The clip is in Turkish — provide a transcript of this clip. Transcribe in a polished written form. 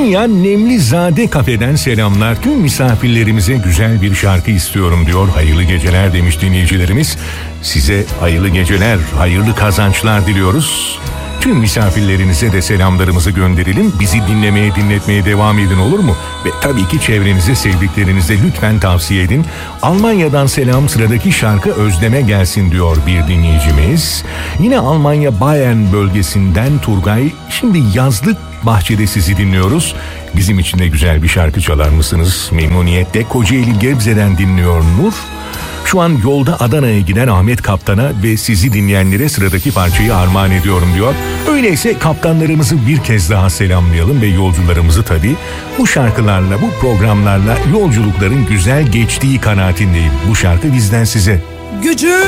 Konya Nemlizade Kafe'den selamlar. Tüm misafirlerimize güzel bir şarkı istiyorum diyor. Hayırlı geceler demiş dinleyicilerimiz. Size hayırlı geceler, hayırlı kazançlar diliyoruz. Tüm misafirlerinize de selamlarımızı gönderelim. Bizi dinletmeye devam edin, olur mu? Ve tabii ki çevrenize, sevdiklerinize lütfen tavsiye edin. Almanya'dan selam, sıradaki şarkı Özleme gelsin diyor bir dinleyicimiz. Yine Almanya Bayern bölgesinden Turgay. Şimdi yazlık bahçede sizi dinliyoruz. Bizim için de güzel bir şarkı çalar mısınız? Memnuniyetle. Kocaeli Gebze'den dinliyor Nur. Şu an yolda Adana'ya giden Ahmet Kaptan'a ve sizi dinleyenlere sıradaki parçayı armağan ediyorum diyor. Öyleyse kaptanlarımızı bir kez daha selamlayalım ve yolcularımızı tabii bu şarkılarla, bu programlarla yolculukların güzel geçtiği kanaatindeyim. Bu şarkı bizden size. Gücü